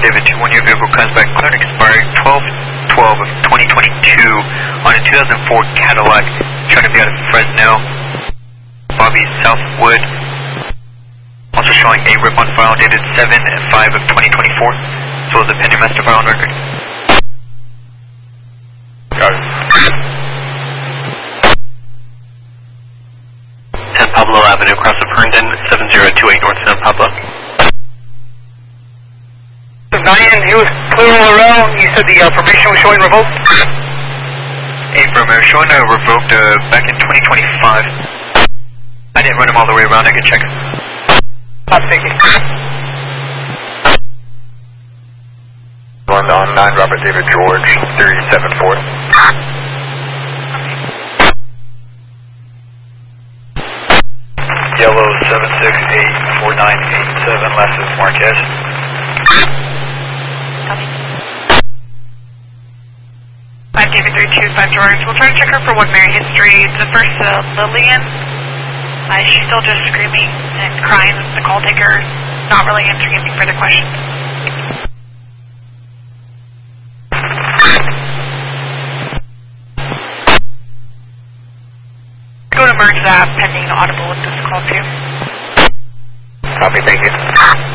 David 2-1, your vehicle comes back clear and expired 12/12 of 2022 on a 2004 Cadillac, trying to be out of Fresno, Bobby Southwood. Also showing a rip on file dated 7/5 of 2024, as well as a pending master file on record. Got it. 10 Pablo Avenue, across of Herndon, 7028 North San Pablo. 9, he was clear all around. You said the permission was showing revoked? Affirmative, showing revoked back in 2025. I didn't run him all the way around, I can check. Thank you. Going on 9 Robert David George, 374. Yellow 7684987, last is Marquez. Copy. 5 David 325 George. We'll try to check her for what Mary history. The first Lillian. She's still just screaming and crying. The call taker not really answering any further questions. Go to merge that pending audible with this call too. Copy, thank you.